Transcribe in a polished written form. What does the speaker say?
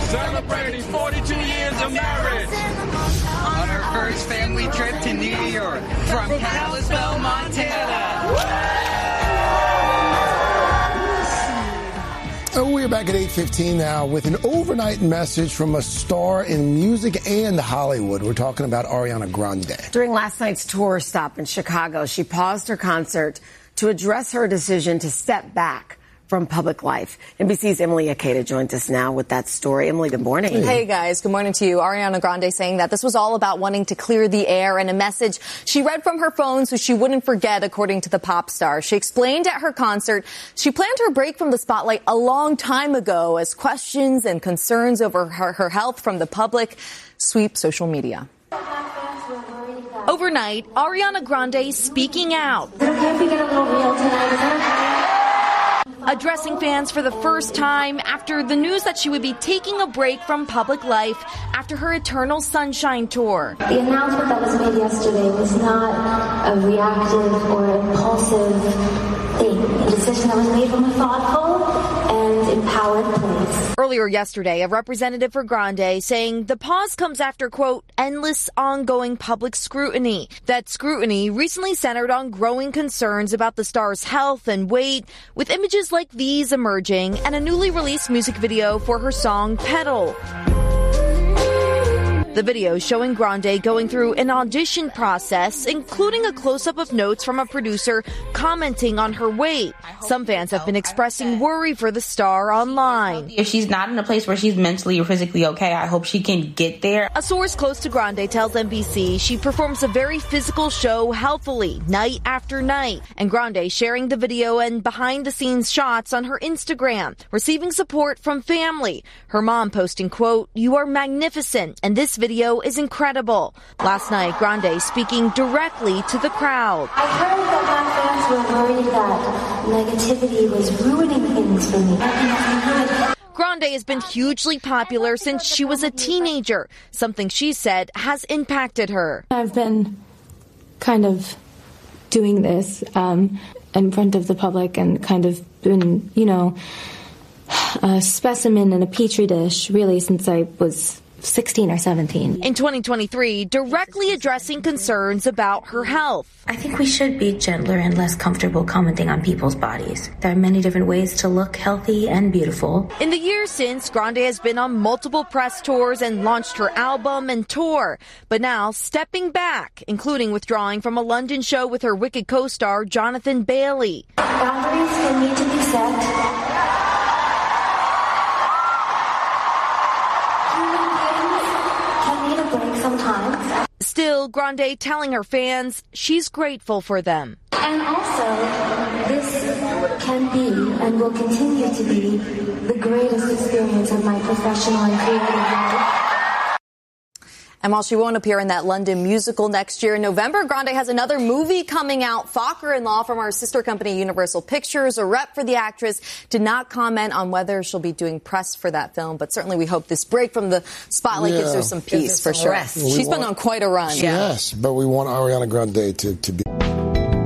celebrating 42 years of marriage. On her first family trip to New York from Kalispell, Montana. We're back at 8:15 now with an overnight message from a star in music and Hollywood. We're talking about Ariana Grande. During last night's tour stop in Chicago, she paused her concert to address her decision to step back from public life. NBC's Emily Akeda joins us now with that story. Emily, good morning. Hey, guys. Good morning to you. Ariana Grande saying that this was all about wanting to clear the air and a message she read from her phone so she wouldn't forget, according to the pop star. She explained at her concert she planned her break from the spotlight a long time ago as questions and concerns over her health from the public sweep social media. Overnight, Ariana Grande speaking out. Is it okay if we get a little real tonight? Is that okay? Addressing fans for the first time after the news that she would be taking a break from public life after her Eternal Sunshine tour. The announcement that was made yesterday was not a reactive or impulsive thing. A decision that was made from a thoughtful and empowered place. Earlier yesterday, a representative for Grande saying the pause comes after, quote, endless ongoing public scrutiny. That scrutiny recently centered on growing concerns about the star's health and weight, with images like these emerging and a newly released music video for her song Pedal. The video showing Grande going through an audition process, including a close-up of notes from a producer commenting on her weight. Some fans have been expressing worry for the star online. If she's not in a place where she's mentally or physically okay, I hope she can get there. A source close to Grande tells NBC she performs a very physical show healthily, night after night. And Grande sharing the video and behind-the-scenes shots on her Instagram, receiving support from family. Her mom posting, quote, "You are magnificent, and this video is incredible." Last night, Grande speaking directly to the crowd. I heard that my fans were worried that negativity was ruining things for me. Grande has been hugely popular since she was a teenager, something she said has impacted her. I've been kind of doing this in front of the public and kind of been, a specimen in a petri dish really since I was 16 or 17. In 2023, directly addressing concerns about her health. I think we should be gentler and less comfortable commenting on people's bodies. There are many different ways to look healthy and beautiful. In the years since, Grande has been on multiple press tours and launched her album and tour. But now, stepping back, including withdrawing from a London show with her Wicked co-star Jonathan Bailey. Boundaries can need to be set. Sometimes. Still, Grande telling her fans she's grateful for them. And also, this can be and will continue to be the greatest experience of my professional and creative life. And while she won't appear in that London musical next year in November, Grande has another movie coming out. Fokker-in-Law from our sister company Universal Pictures. A rep for the actress did not comment on whether she'll be doing press for that film, but certainly we hope this break from the spotlight gives her some peace for sure. She's been on quite a run. Yes, but we want Ariana Grande to be...